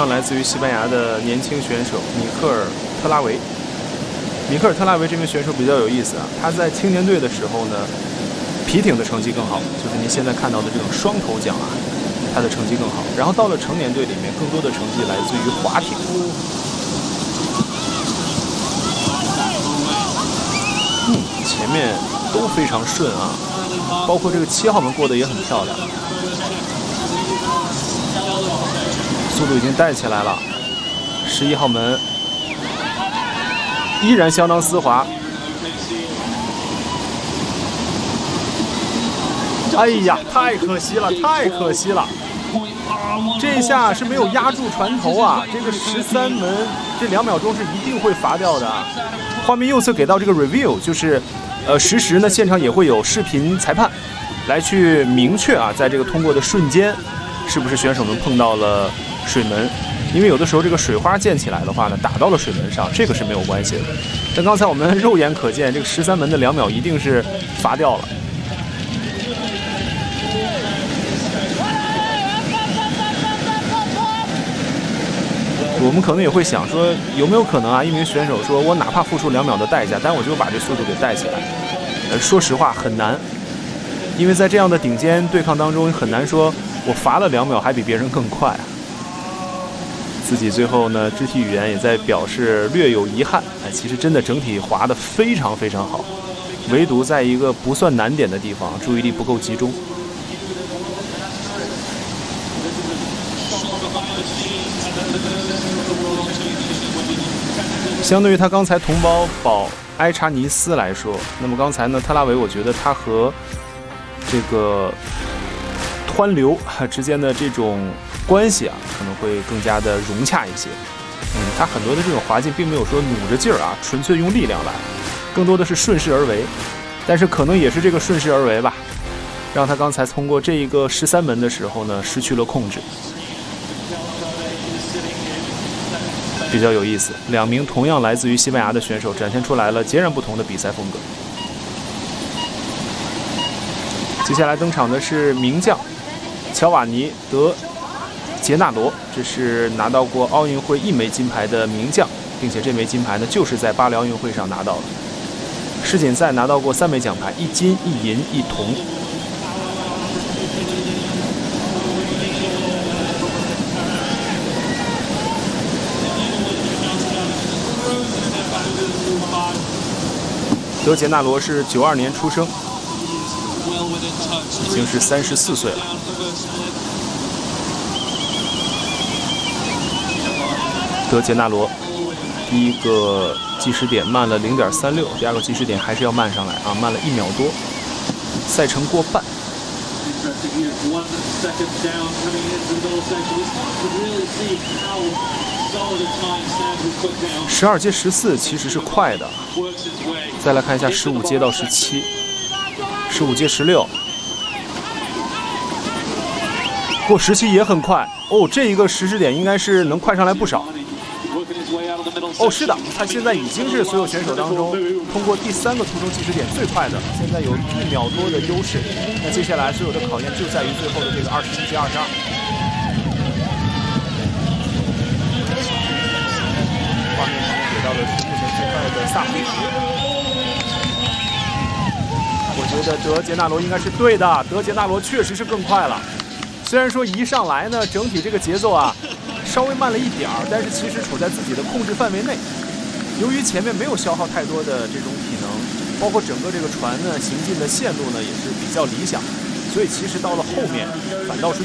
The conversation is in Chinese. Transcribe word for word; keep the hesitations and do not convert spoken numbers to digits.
样来自于西班牙的年轻选手米克尔特拉维。米克尔特拉维这名选手比较有意思啊，他在青年队的时候呢，皮艇的成绩更好，就是您现在看到的这种双头桨啊，他的成绩更好。然后到了成年队里面，更多的成绩来自于划艇。嗯，前面都非常顺啊，包括这个七号门过得也很漂亮，速度已经带起来了。十一号门依然相当丝滑。哎呀，太可惜了，太可惜了！这一下是没有压住船头啊！这个十三门这两秒钟是一定会罚掉的。画面右侧给到这个 review， 就是呃实时呢现场也会有视频裁判来去明确啊，在这个通过的瞬间，是不是选手们碰到了水门？因为有的时候这个水花溅起来的话呢，打到了水门上，这个是没有关系的。但刚才我们肉眼可见，这个十三门的两秒一定是罚掉了。我们可能也会想说，有没有可能啊？一名选手说，我哪怕付出两秒的代价，但我就把这速度给带起来。呃，说实话很难，因为在这样的顶尖对抗当中，很难说我罚了两秒还比别人更快啊。自己最后呢，肢体语言也在表示略有遗憾。哎，其实真的整体滑得非常非常好，唯独在一个不算难点的地方，注意力不够集中。相对于他刚才同胞保埃查尼斯来说，那么刚才呢，特拉维我觉得他和这个湍流之间的这种关系啊，可能会更加的融洽一些。嗯，他很多的这种滑进并没有说努着劲儿啊，纯粹用力量来，更多的是顺势而为。但是可能也是这个顺势而为吧，让他刚才通过这一个十三门的时候呢，失去了控制。比较有意思，两名同样来自于西班牙的选手展现出来了截然不同的比赛风格。接下来登场的是名将乔瓦尼·德杰纳罗，这是拿到过奥运会一枚金牌的名将，并且这枚金牌呢就是在巴黎奥运会上拿到的。世锦赛拿到过三枚奖牌，一金一银一铜。德杰纳罗是九二年出生，已经是三十四岁了。德杰纳罗第一个计时点慢了零点三六，第二个计时点还是要慢上来啊，慢了一秒多，赛程过半。十二接十四其实是快的，再来看一下十五接到十七，十五接十六，过十七也很快哦。这一个实时点应该是能快上来不少。哦，是的，他现在已经是所有选手当中通过第三个途中计时点最快的，现在有一秒多的优势。那接下来所有的考验就在于最后的这个二十一接二十二。画面上给到的是目前最快的萨姆什。我觉得德杰纳罗应该是对的，德杰纳罗确实是更快了。虽然说一上来呢，整体这个节奏啊稍微慢了一点儿，但是其实处在自己的控制范围内。由于前面没有消耗太多的这种体能，包括整个这个船呢行进的线路呢也是比较理想，所以其实到了后面反倒是